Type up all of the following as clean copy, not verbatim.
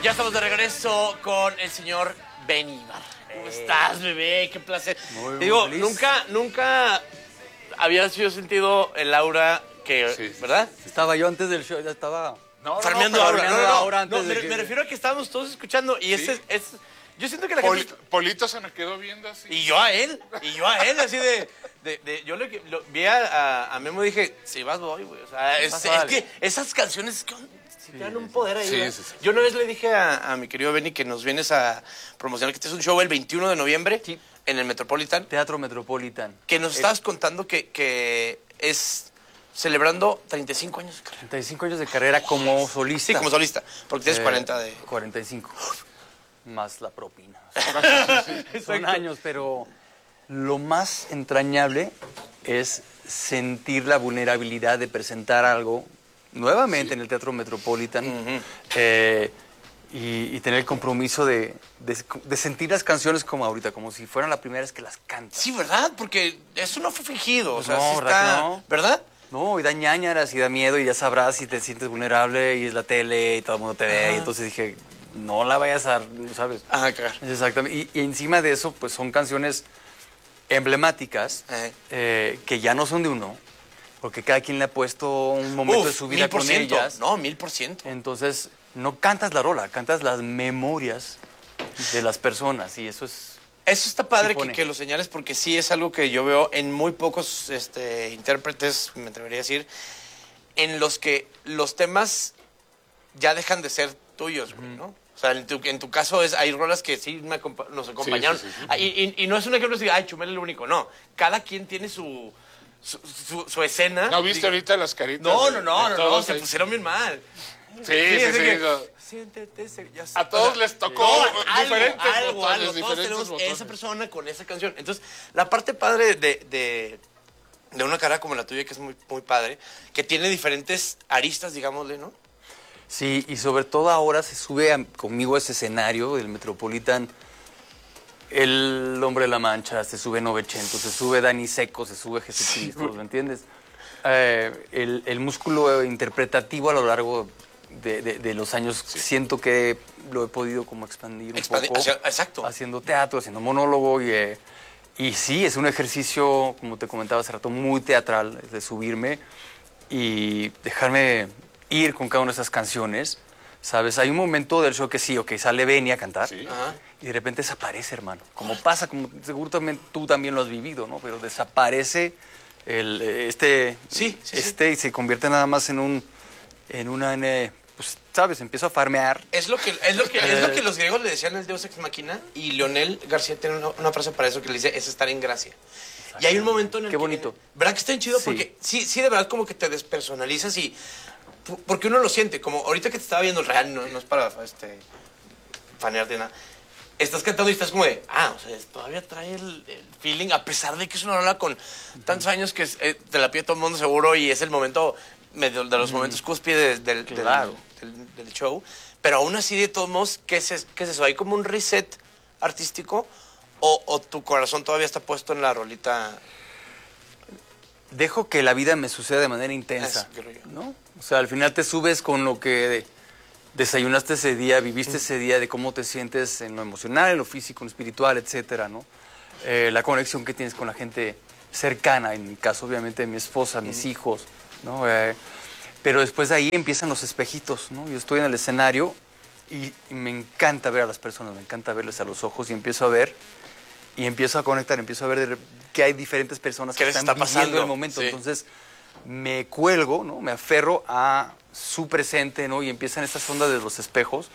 Ya estamos de regreso con el señor Benny Ibarra. ¿Cómo estás, bebé? Qué placer. Muy Digo, feliz. nunca había sido sentido el aura que, Sí. ¿verdad? Estaba yo antes del show, ya estaba... Farmeando pero aura. farmeando aura antes de me que- refiero a que estábamos todos escuchando y Sí. yo siento que la gente... Polito se me quedó viendo así. Y yo a él, así yo vi a Memo y dije, si vas voy, güey. O sea, es que esas canciones sí te dan un poder ahí. Sí, ¿verdad? sí, sí. Yo una vez le dije a mi querido Benny que nos vienes a promocionar, que este es un show el 21 de noviembre Sí. en el Metropolitan, Teatro Metropolitan. que nos estabas contando que es celebrando 35 años de carrera. 35 años de carrera como solista. Sí, como solista, porque tienes 40 de... 45. Más la propina. Son Exacto. años, pero lo más entrañable es sentir la vulnerabilidad de presentar algo nuevamente en el Teatro Metropolitan y tener el compromiso de sentir las canciones como ahorita, como si fueran la primera vez que las cantas. Sí, ¿verdad? Porque eso no fue fingido, o sea, No, sí ¿verdad está... que no? ¿Verdad? No, y da ñáñaras y da miedo y ya sabrás si te sientes vulnerable y es la tele y todo el mundo te ve. Y entonces dije, no la vayas a, ¿sabes? Ajá, cagar. Exactamente. Y encima de eso, pues son canciones emblemáticas que ya no son de uno, porque cada quien le ha puesto un momento de su vida con 1000%. ellas. No, 1000%. Entonces, no cantas la rola, cantas las memorias de las personas y eso es... Eso está padre Sí pone. que lo señales porque sí es algo que yo veo en muy pocos intérpretes, me atrevería a decir, en los que los temas ya dejan de ser tuyos, güey, ¿no? O sea, en tu caso hay rolas que sí nos acompañaron. Sí, sí, sí. Ah, y no es un ejemplo de, ay, Chumel es el único. No, cada quien tiene su escena. ¿No viste ahorita las caritas? No, de no, todos se ahí? pusieron bien mal. Sí, sí, así sí. que, no. siéntete, ya sé. A todos O sea, les tocó diferentes algo. botones, Todos diferentes tenemos botones. esa persona con esa canción. Entonces, la parte padre de una carrera como la tuya, que es muy, muy padre, que tiene diferentes aristas, digámosle, ¿no? Sí, y sobre todo ahora se sube conmigo a ese escenario del Metropolitan el Hombre de la Mancha, se sube Novecento, se sube Dani Seco, se sube Jesucristo, ¿me entiendes? El músculo interpretativo a lo largo de los años siento que lo he podido como expandir un poco. Exacto. Haciendo teatro, haciendo monólogo y sí, es un ejercicio, como te comentaba hace rato, muy teatral, de subirme y dejarme ir con cada una de esas canciones, ¿sabes? Hay un momento del show que sí, ok, sale Benny a cantar Sí. Ajá. y de repente desaparece, hermano. Como pasa, como seguro también, tú también lo has vivido, ¿no? Pero desaparece Sí. y se convierte nada más pues, ¿sabes? Empiezo a farmear. Es lo que los griegos le decían al Deus Ex Machina, y Leonel García tiene una frase para eso que le dice, es estar en gracia. Y hay un momento en el Qué que... bonito. ¿Verdad que está bien chido? Sí. Porque sí, de verdad como que te despersonalizas y... Porque uno lo siente, como ahorita que te estaba viendo el real, no es para fanear de nada. Estás cantando y estás como de, o sea, todavía trae el feeling, a pesar de que es una rola con tantos años que te la pide todo el mundo seguro y es el momento, de los momentos cúspides del show. Pero aún así, de todos modos, ¿qué es eso? ¿Hay como un reset artístico o tu corazón todavía está puesto en la rolita? Dejo que la vida me suceda de manera intensa, Eso creo yo. ¿no? O sea, al final te subes con lo que desayunaste ese día, viviste ese día, de cómo te sientes en lo emocional, en lo físico, en lo espiritual, etcétera, ¿no? La conexión que tienes con la gente cercana, en mi caso, obviamente, mi esposa, mis hijos, ¿no? Pero después de ahí empiezan los espejitos, ¿no? Yo estoy en el escenario y me encanta ver a las personas, me encanta verles a los ojos y empiezo a ver y empiezo a conectar, empiezo a ver que hay diferentes personas que ¿Qué les están está viviendo pasando? el momento. Sí. Entonces me cuelgo, ¿no? Me aferro a su presente, ¿no? Y empiezan estas ondas de los espejos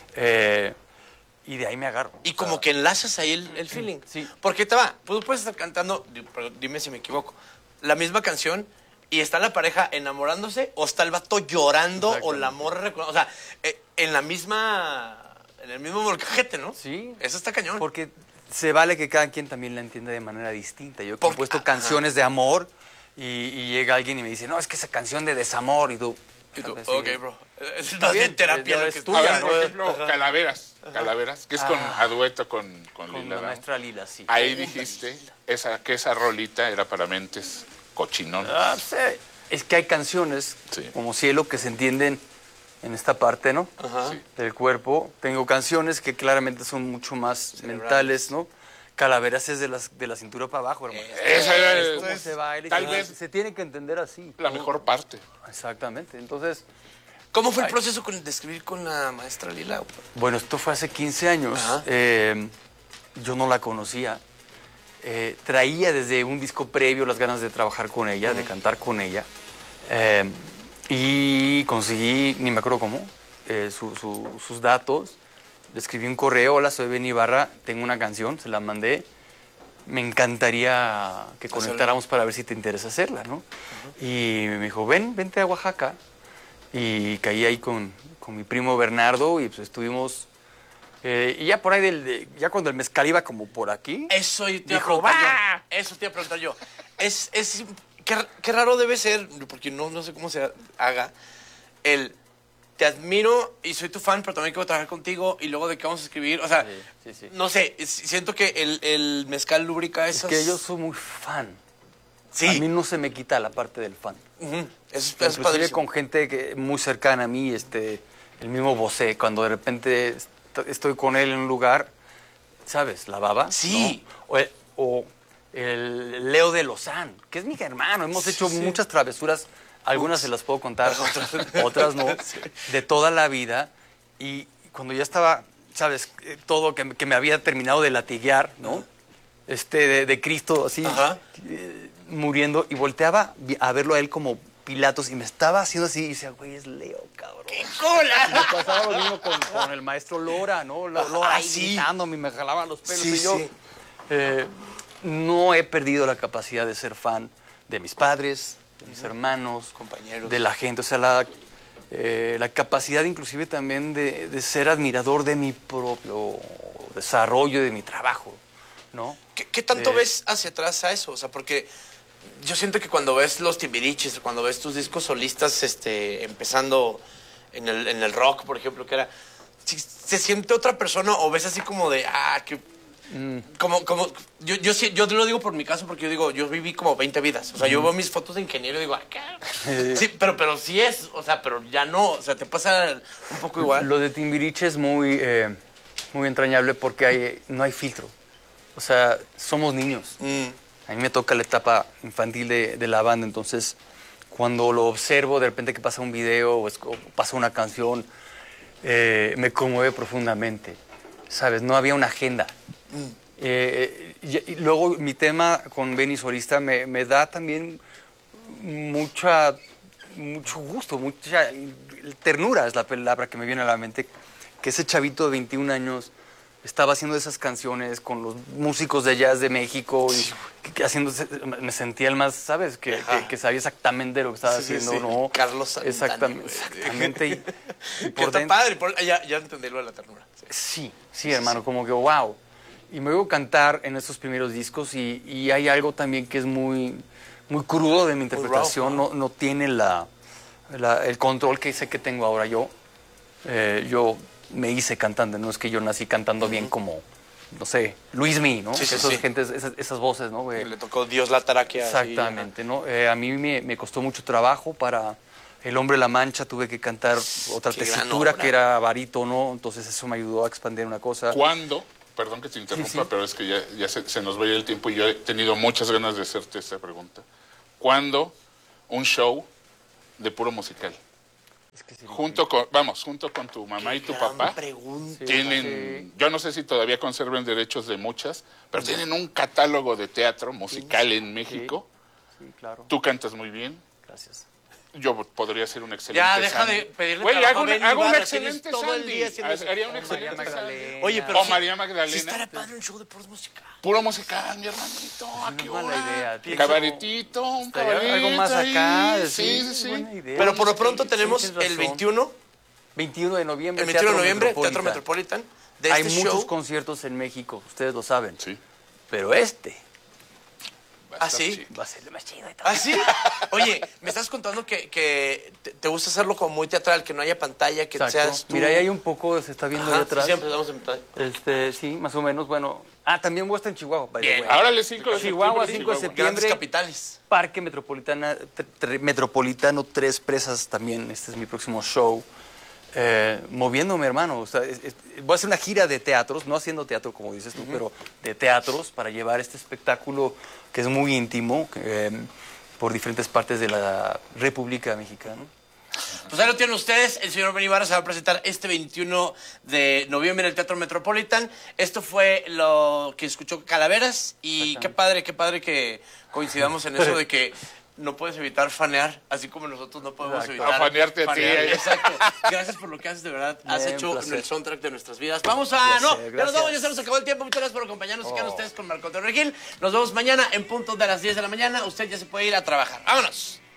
y de ahí me agarro. Y O como sea, que enlazas ahí el feeling. Sí. Porque tú puedes estar cantando, pero dime si me equivoco, la misma canción y está la pareja enamorándose o está el vato llorando o la morra... O sea, en el mismo molcajete, ¿no? Sí. Eso está cañón. Porque se vale que cada quien también la entienda de manera distinta. Yo he Porque- compuesto ajá. canciones de amor y llega alguien y me dice, no, es que esa canción de desamor y tú... Y tú, Sí. ok, bro. Es más bien, bien terapia ya lo es que tuya, A está. ver, ¿no? por ejemplo, Calaveras, que es a dueto con Con Lila la Downs. maestra Lila, sí. Ahí dijiste que esa rolita era para mentes cochinonas. Sí. Es que hay canciones Sí. como Cielo que se entienden en esta parte, ¿no? Ajá. Sí. Del cuerpo. Tengo canciones que claramente son mucho más Cerebrales. mentales, ¿no? Calaveras es de la cintura para abajo, hermano. Esa era Es como se baila. tal y vez se tiene que entender así. la mejor parte. Exactamente. Entonces, ¿Cómo fue el proceso de escribir con la maestra Lila? bueno, esto fue hace 15 años. Ajá. Yo no la conocía. Traía desde un disco previo las ganas de trabajar con ella, de cantar con ella. Y conseguí, ni me acuerdo cómo, sus datos. Le escribí un correo: hola, soy Ben Ibarra, tengo una canción, se la mandé. Me encantaría que conectáramos para ver si te interesa hacerla, ¿no? Y me dijo, vente a Oaxaca. Y caí ahí con mi primo Bernardo y pues estuvimos... y ya por ahí, ya cuando el mezcal iba como por aquí... Eso te iba a Dijo, preguntar "Va". yo. Eso te iba a preguntar yo. Qué raro debe ser, porque no sé cómo se haga, te admiro y soy tu fan, pero también quiero trabajar contigo y luego de qué vamos a escribir. O sea, Sí. no sé, siento que el mezcal lubrica Es esas... que yo soy muy fan. Sí. A mí no se me quita la parte del fan. Ujú. Es Inclusive padrísimo. con gente muy cercana a mí, el mismo Bosé, cuando de repente estoy con él en un lugar, ¿sabes? La baba. Sí. ¿no? O el Leo de Lozán, que es mi hermano. Hemos hecho muchas travesuras, algunas se las puedo contar, otras no, de toda la vida. Y cuando ya estaba, ¿sabes? Todo que me había terminado de latiguear, ¿no? De Cristo, así, Ajá. muriendo, y volteaba a verlo a él como Pilatos, y me estaba haciendo así, y decía, güey, es Leo, cabrón. ¡Qué Y me cola! pasaba lo mismo con el maestro Lora, ¿no? Lora ahí sí. gritándome, me jalaba los pelos, Sí, y yo sí. no he perdido la capacidad de ser fan de mis padres, de mis hermanos, Compañeros. de la gente, o sea, la capacidad inclusive también de ser admirador de mi propio desarrollo, de mi trabajo, ¿no? ¿Qué tanto ves hacia atrás a eso? O sea, porque yo siento que cuando ves los Timbiriches, cuando ves tus discos solistas empezando en el rock, por ejemplo, que era... Si se siente otra persona o ves así como de... Yo te lo digo por mi caso porque yo digo, yo viví como 20 vidas. O sea, yo veo mis fotos de ingeniero y digo, acá. Sí, pero sí es, o sea, pero ya no. O sea, te pasa un poco igual. Lo de Timbiriche es muy entrañable porque no hay filtro. O sea, somos niños. A mí me toca la etapa infantil de la banda, entonces cuando lo observo, de repente que pasa un video o pasa una canción, me conmueve profundamente. ¿Sabes? No había una agenda. Y luego mi tema con Benny Solista me da también mucho gusto, mucha ternura es la palabra que me viene a la mente, que ese chavito de 21 años estaba haciendo esas canciones con los músicos de jazz de México y me sentía el más, ¿sabes? Que sabía exactamente lo que estaba haciendo, sí. ¿no? Carlos Santana, Exactamente. Y Que por está dentro- padre, ya entendí lo de la ternura. Sí, hermano, como que wow. Y me oigo cantar en esos primeros discos y hay algo también que es muy crudo de mi interpretación, no tiene el control que sé que tengo ahora yo. Yo me hice cantante, no es que yo nací cantando bien como, no sé, Luismi, ¿no? Sí, Esas voces, ¿no? Le tocó Dios la taraquea. Exactamente, ¿no? A mí me costó mucho trabajo para El Hombre de la Mancha, tuve que cantar otra Qué gran tesitura obra. que era barítono, entonces eso me ayudó a expandir una cosa. ¿Cuándo? Perdón que te interrumpa, Sí. pero es que ya se nos va a ir el tiempo y yo he tenido muchas ganas de hacerte esta pregunta. ¿Cuándo un show de puro musical? Es que sí, Junto con tu mamá y tu papá, Pregunta. tienen, yo no sé si todavía conserven derechos de muchas, pero tienen un catálogo de teatro musical en México. sí, claro. Tú cantas muy bien. Gracias. Yo podría ser un excelente Ya, deja Sandy. de pedirle Güey, trabajo hago a Benny un Ibarra, excelente tienes todo el Sandy. día haciendo eso. Haría un María excelente Sandy. Magdalena. Oye, pero O María Magdalena. Sí estaría padre un show de puros musical. Puro musical, mi hermanito. ¿A qué No es mala hora? idea, tío. Cabaretito, un Estaría cabaret algo más ahí. acá. Sí. buena idea. Pero por lo pronto Sí, tenemos tienes el razón. 21, 21 de noviembre, el 21 de noviembre, Metropolitan. Teatro Metropolitan. De Hay este muchos show. conciertos en México, ustedes lo saben. Sí. Pero Va a estar sí? chido. va a ser el más chido de todo. ¿Ah, sí? Oye, me estás contando que te gusta hacerlo como muy teatral, que no haya pantalla, que Exacto. seas tú. Mira, ahí hay un poco, se está viendo ahí atrás. Sí, empezamos en pantalla. Sí, más o menos, bueno. También voy a estar en Chihuahua, by the Bien. way. Ahora el 5 de Chihuahua, septiembre, 5 de Chihuahua. septiembre. Grandes capitales. Parque Metropolitano, Tres Presas también. Este es mi próximo show. moviéndome, hermano. O sea, voy a hacer una gira de teatros, no haciendo teatro como dices tú, pero de teatros para llevar este espectáculo que es muy íntimo por diferentes partes de la República Mexicana. Pues ahí lo tienen ustedes. El señor Benny Barra se va a presentar este 21 de noviembre en el Teatro Metropolitan. Esto fue lo que escuchó Calaveras. Y qué padre que coincidamos en eso de que no puedes evitar fanear, así como nosotros no podemos evitar fanearte a ti. Exacto. Gracias por lo que haces, de verdad. Has hecho el soundtrack de nuestras vidas. Vamos a... Ya nos vamos, ya se nos acabó el tiempo. Muchas gracias por acompañarnos. Se quedan ustedes con Marco Antonio Regil. Nos vemos mañana en punto de las 10 de la mañana. Usted ya se puede ir a trabajar. ¡Vámonos!